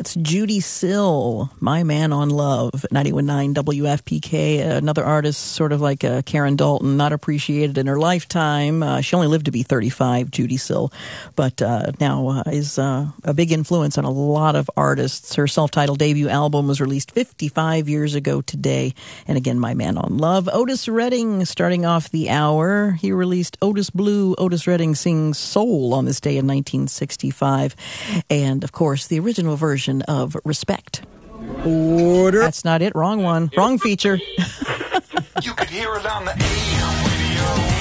It's Judy Sill, My Man on Love, 91.9 WFPK. Another artist, sort of like Karen Dalton, not appreciated in her lifetime. She only lived to be 35, Judy Sill, but now is a big influence on a lot of artists. Her self-titled debut album was released 55 years ago today. And again, My Man on Love. Otis Redding, starting off the hour. He released Otis Blue. Otis Redding Sings Soul on this day in 1965. And, of course, the original version of Respect. Order. That's not it. Wrong one. Wrong feature. You could hear it on the AM radio.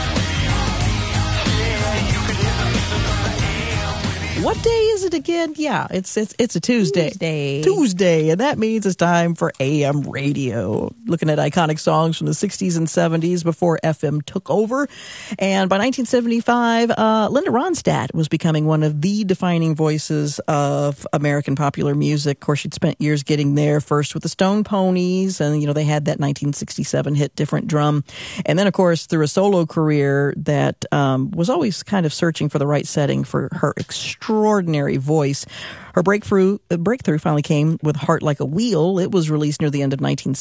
Yeah, you could hear the music on the AM radio. What day is it again? Yeah, it's a Tuesday. Tuesday, and that means it's time for AM radio. Looking at iconic songs from the 60s and 70s before FM took over. And by 1975, Linda Ronstadt was becoming one of the defining voices of American popular music. Of course, she'd spent years getting there, first with the Stone Ponies, and, they had that 1967 hit Different Drum. And then, of course, through a solo career that was always kind of searching for the right setting for her extraordinary voice. Her breakthrough finally came with Heart Like a Wheel. It was released near the end of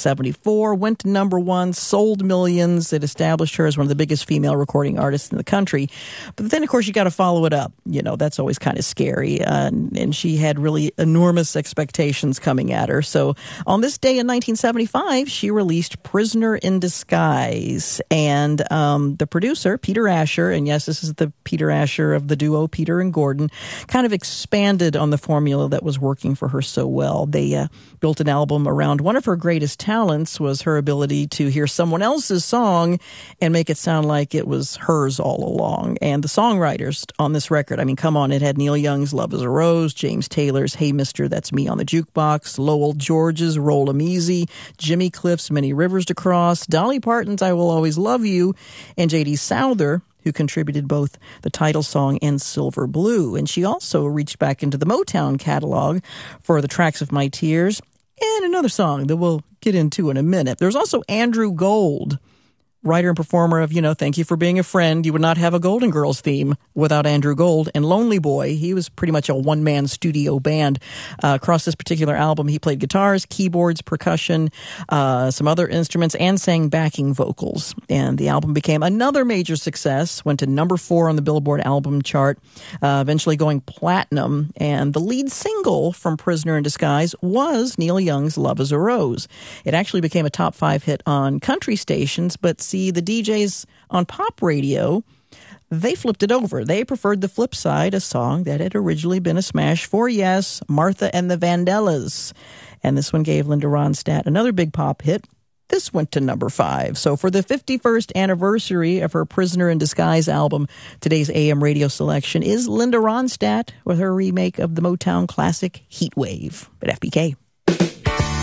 1974, went to number one, sold millions. It established her as one of the biggest female recording artists in the country. But then, of course, you got to follow it up. That's always kind of scary. And she had really enormous expectations coming at her. So on this day in 1975, she released Prisoner in Disguise. And the producer, Peter Asher, and yes, this is the Peter Asher of the duo Peter and Gordon, kind of expanded on the formula that was working for her so well. They built an album around one of her greatest talents was her ability to hear someone else's song and make it sound like it was hers all along. And the songwriters on this record, come on, it had Neil Young's Love is a Rose, James Taylor's Hey Mister, That's Me on the Jukebox, Lowell George's Roll 'em Easy, Jimmy Cliff's Many Rivers to Cross, Dolly Parton's I Will Always Love You, and J.D. Souther, who contributed both the title song and Silver Blue. And she also reached back into the Motown catalog for the Tracks of My Tears and another song that we'll get into in a minute. There's also Andrew Gold, writer and performer of, Thank You for Being a Friend. You would not have a Golden Girls theme without Andrew Gold. And Lonely Boy, he was pretty much a one-man studio band. Across this particular album, he played guitars, keyboards, percussion, some other instruments, and sang backing vocals. And the album became another major success, went to number 4 on the Billboard album chart, eventually going platinum. And the lead single from Prisoner in Disguise was Neil Young's Love is a Rose. It actually became a top 5 hit on country stations, but the DJs on pop radio, they flipped it over. They preferred the flip side, a song that had originally been a smash for, yes, Martha and the Vandellas. And this one gave Linda Ronstadt another big pop hit. This went to number 5. So for the 51st anniversary of her Prisoner in Disguise album, today's AM radio selection is Linda Ronstadt with her remake of the Motown classic Heat Wave at FPK.